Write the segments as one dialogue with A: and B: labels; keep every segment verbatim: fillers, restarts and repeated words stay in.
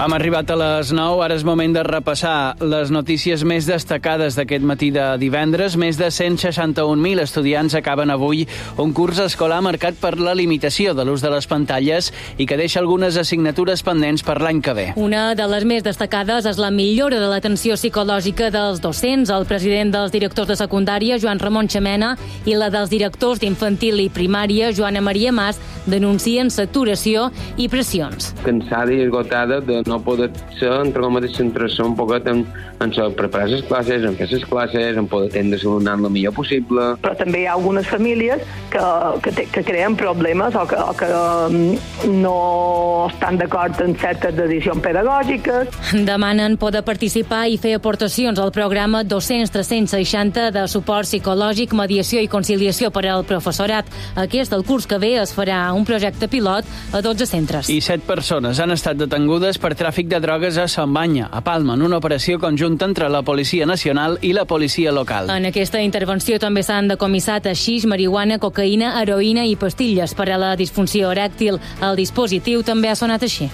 A: Hem arribat a les nou, ara és moment de repassar les notícies més destacades d'aquest matí de divendres. Més de cent seixanta-un mil estudiants acaben avui un curs escolar marcat per la limitació de l'ús de les pantalles i que deixa algunes assignatures pendents per l'any que ve.
B: Una de les més destacades és la millora de l'atenció psicològica dels docents. El president dels directors de secundària, Joan Ramon Xamena, i la dels directors d'infantil i primària, Joana Maria Mas, denuncien saturació i pressions.
C: Cansada i esgotada de no poder ser, entre cometes, centrar-se un poquet en, en preparar les classes, en fer les classes, en poder atendre l'alumnat el millor possible.
D: Però també hi ha algunes famílies que, que, te, que creen problemes o que, o que no estan d'acord en certes decisions pedagògiques.
B: Demanen poder participar i fer aportacions al programa dos-cents tres-cents seixanta de suport psicològic, mediació i conciliació per al professorat. Aquest, el curs que ve, es farà un projecte pilot a dotze centres.
A: I set persones han estat detingudes per tràfic de drogues a Son Banya, a Palma, en una operació conjunta entre la Policia Nacional i la policia local.
B: En aquesta intervenció també s'han decomissat haixix, marihuana, cocaïna, heroïna i pastilles per a la disfunció erèctil. El dispositiu també ha sonat així.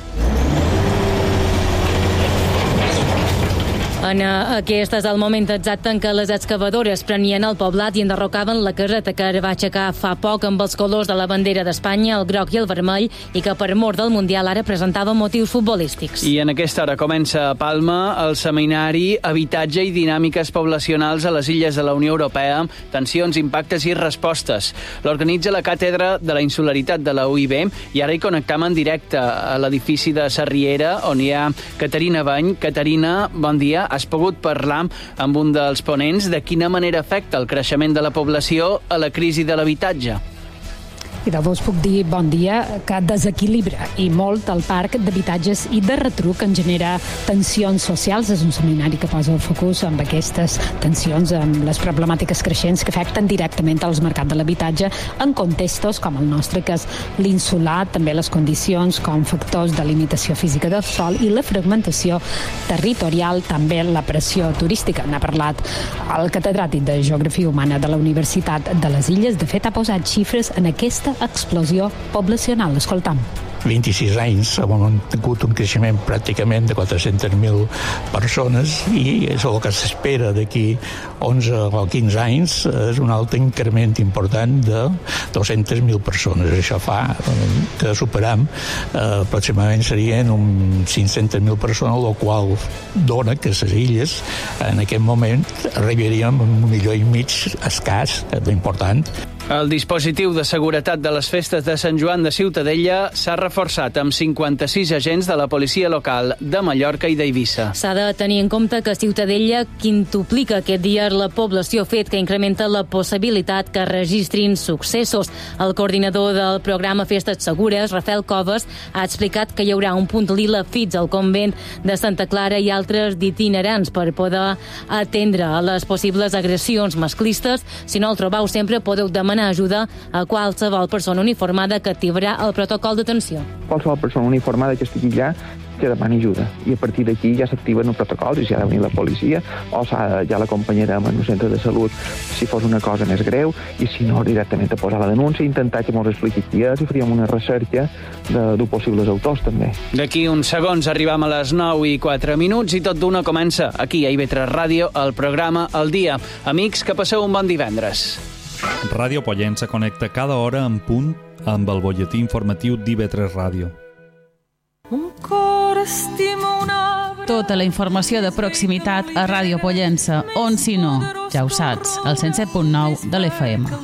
B: En aquest és el moment exacte en què les excavadores prenien el poblat i enderrocaven la caseta que va aixecar fa poc amb els colors de la bandera d'Espanya, el groc i el vermell, i que per mort del Mundial ara presentava motius futbolístics.
A: I en aquesta hora comença a Palma el seminari Habitatge i dinàmiques poblacionals a les illes de la Unió Europea, tensions, impactes i respostes. L'organitza la Càtedra de la Insularitat de la U I B i ara hi connectam en directe a l'edifici de Sarriera, on hi ha Caterina Bany. Caterina, bon dia. Has pogut parlar amb un dels ponents de quina manera afecta el creixement de la població a la crisi de l'habitatge.
E: I de vos puc dir, bon dia, que desequilibra i molt el parc d'habitatges i de retruc en genera tensions socials. És un seminari que posa el focus amb aquestes tensions, amb les problemàtiques creixents que afecten directament als mercats de l'habitatge en contextos com el nostre, que és l'insular, també les condicions com factors de limitació física del sòl i la fragmentació territorial, també la pressió turística. N'ha parlat el catedràtic de Geografia Humana de la Universitat de les Illes. De fet, ha posat xifres en aquesta explosió poblacional. Escoltam.
F: vint-i-sis anys hem tingut un creixement pràcticament de quatre-centes mil persones i és el que s'espera d'aquí onze o quinze anys, és un altre increment important de dues-centes mil persones. Això fa que superam eh, aproximadament serien un cinc-centes mil persones, el qual dona que les illes en aquest moment arribaríem a un milió i mig escàs, d'important.
A: El dispositiu de seguretat de les festes de Sant Joan de Ciutadella s'ha reforçat amb cinquanta-sis agents de la policia local de Mallorca i d'Eivissa.
B: S'ha de tenir en compte que Ciutadella quintuplica aquest dia la població, fet que incrementa la possibilitat que registrin successos. El coordinador del programa Festes Segures, Rafael Coves, ha explicat que hi haurà un punt lila fins al convent de Santa Clara i altres d'itinerants per poder atendre a les possibles agressions masclistes. Si no el trobeu sempre, podeu demanar ajuda a qualsevol persona uniformada que activarà el protocol d'atenció.
G: Qualsevol persona uniformada que estigui allà que demani ajuda i a partir d'aquí ja s'activen els protocols i si ha de venir la policia o ja l'acompanyarem en un centre de salut si fos una cosa més greu i si no directament a posar la denúncia i intentar que ens expliqui qui és i faríem una recerca de, de possibles autors també.
A: D'aquí uns segons arribam a les nou i quatre minuts i tot d'una comença aquí a I V tres Ràdio el programa El Dia. Amics, que passeu un bon divendres.
H: Ràdio Pollença connecta cada hora en punt amb el butlletí informatiu d'I V tres Ràdio.
I: Tota la informació de proximitat a Ràdio Pollença, on si no, ja ho saps, al cent set punt nou de l'F M.